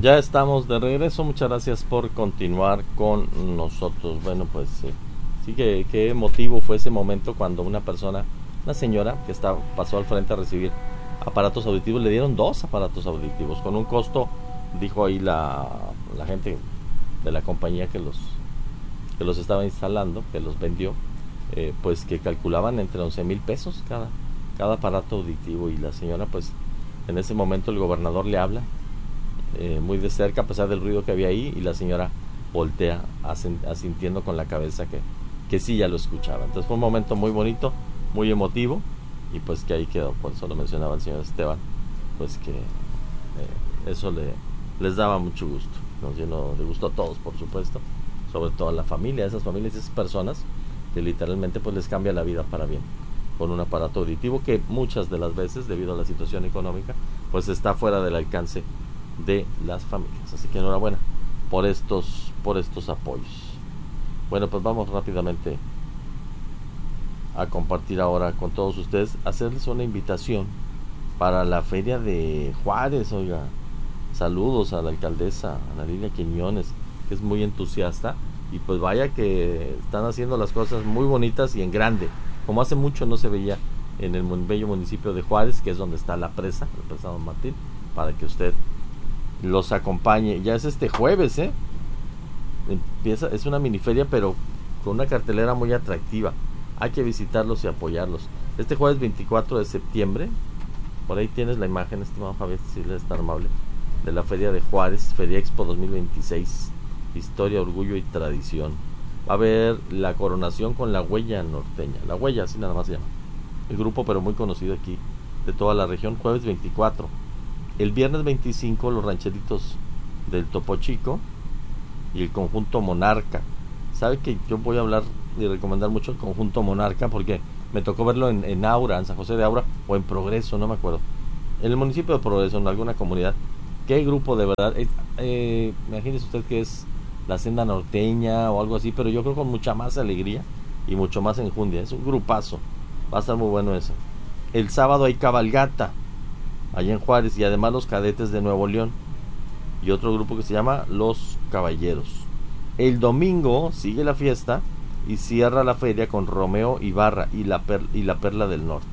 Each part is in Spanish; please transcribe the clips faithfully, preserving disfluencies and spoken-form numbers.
Ya estamos de regreso, muchas gracias por continuar con nosotros. Bueno, pues sí, sí que, que emotivo fue ese momento cuando una persona, una señora que está, pasó al frente a recibir aparatos auditivos, le dieron dos aparatos auditivos con un costo, dijo ahí la, la gente de la compañía que los, que los estaba instalando, que los vendió, eh, pues que calculaban entre once mil pesos cada, cada aparato auditivo. Y la señora, pues en ese momento el gobernador le habla Eh, muy de cerca a pesar del ruido que había ahí, y la señora voltea asintiendo con la cabeza que, que sí ya lo escuchaba. Entonces fue un momento muy bonito, muy emotivo, y pues que ahí quedó. Por eso lo mencionaba el señor Esteban, pues que eh, eso le, les daba mucho gusto, nos llenó de gusto a todos, por supuesto, sobre todo a la familia, a esas familias y esas personas que literalmente pues les cambia la vida para bien con un aparato auditivo que muchas de las veces, debido a la situación económica, pues está fuera del alcance de las familias. Así que enhorabuena por estos por estos apoyos. Bueno, pues vamos rápidamente a compartir ahora con todos ustedes, hacerles una invitación para la feria de Juárez. Oiga, saludos a la alcaldesa Ana Lilia Quiñones, que es muy entusiasta, y pues vaya que están haciendo las cosas muy bonitas y en grande, como hace mucho no se veía en el bello municipio de Juárez, que es donde está la presa, la presa Don Martín, para que usted los acompañe. Ya es este jueves, ¿eh? Empieza, es una miniferia, pero con una cartelera muy atractiva. Hay que visitarlos y apoyarlos. Este jueves veinticuatro de septiembre, por ahí tienes la imagen, estimado Javier, si le es tan amable, de la feria de Juárez, Feria Expo dos mil veintiséis, Historia, Orgullo y Tradición. Va a haber la coronación con la Huella Norteña. La Huella, así nada más se llama. El grupo, pero muy conocido aquí, de toda la región, jueves veinticuatro. El viernes veinticinco, los rancheritos del Topo Chico y el conjunto Monarca. Sabe que yo voy a hablar y recomendar mucho el conjunto Monarca porque me tocó verlo en, en Aura, en San José de Aura, o en Progreso, no me acuerdo, en el municipio de Progreso, en alguna comunidad. Qué grupo, de verdad. Eh, eh, imagínese usted que es la Senda Norteña o algo así, pero yo creo con mucha más alegría y mucho más enjundia. Es un grupazo, va a estar muy bueno eso. El sábado hay cabalgata allá en Juárez, y además los Cadetes de Nuevo León y otro grupo que se llama Los Caballeros. El domingo sigue la fiesta y cierra la feria con Romeo Ibarra y la, per y la Perla del Norte.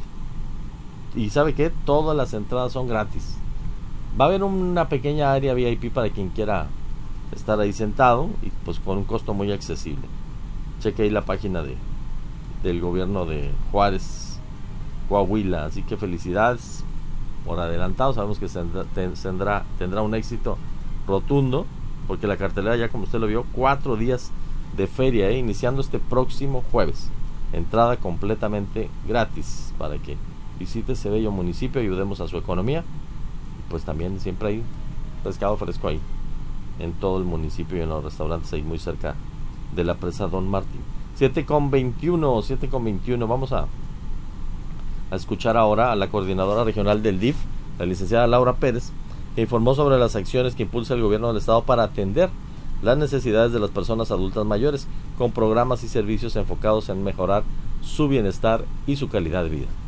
Y ¿sabe qué? Todas las entradas son gratis. Va a haber una pequeña área V I P para quien quiera estar ahí sentado, y pues con un costo muy accesible. Cheque ahí la página de del gobierno de Juárez, Coahuila. Así que felicidades por adelantado. Sabemos que tendrá, tendrá un éxito rotundo, porque la cartelera ya, como usted lo vio, cuatro días de feria, ¿eh? Iniciando este próximo jueves. Entrada completamente gratis para que visite ese bello municipio, ayudemos a su economía, y pues también siempre hay pescado fresco ahí en todo el municipio y en los restaurantes ahí muy cerca de la presa Don Martín. siete con veintiuno, siete con veintiuno. Vamos a a escuchar ahora a la coordinadora regional del D I F, la licenciada Laura Pérez, que informó sobre las acciones que impulsa el gobierno del estado para atender las necesidades de las personas adultas mayores, con programas y servicios enfocados en mejorar su bienestar y su calidad de vida.